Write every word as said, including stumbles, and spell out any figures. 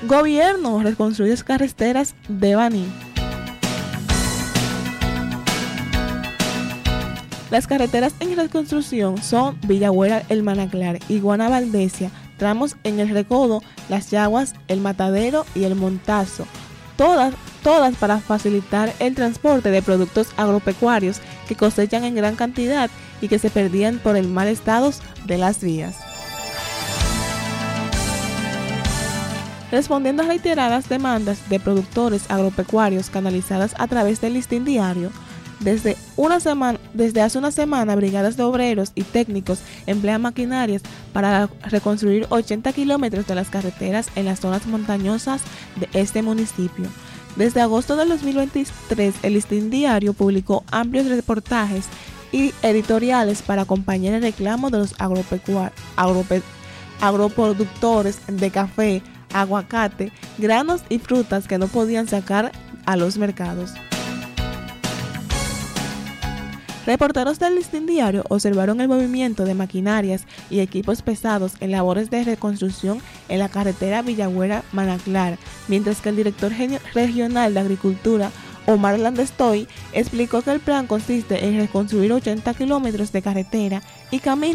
Gobierno reconstruye carreteras de Baní. Las carreteras en reconstrucción son Villagüera El Manaclar y Guana Valdesia, tramos en El Recodo, Las Yaguas, El Matadero y El Montazo, todas, todas para facilitar el transporte de productos agropecuarios que cosechan en gran cantidad y que se perdían por el mal estado de las vías. Respondiendo a reiteradas demandas de productores agropecuarios canalizadas a través del Listín Diario, Desde, una semana, desde hace una semana, brigadas de obreros y técnicos emplean maquinarias para reconstruir ochenta kilómetros de las carreteras en las zonas montañosas de este municipio. Desde agosto del dos mil veintitrés, el Listín Diario publicó amplios reportajes y editoriales para acompañar el reclamo de los agropecu- agrope- agroproductores de café, aguacate, granos y frutas que no podían sacar a los mercados. Reporteros del Listín Diario observaron el movimiento de maquinarias y equipos pesados en labores de reconstrucción en la carretera Villagüera-Manaclar, mientras que el director regional de Agricultura, Omar Landestoy, explicó que el plan consiste en reconstruir ochenta kilómetros de carretera y caminos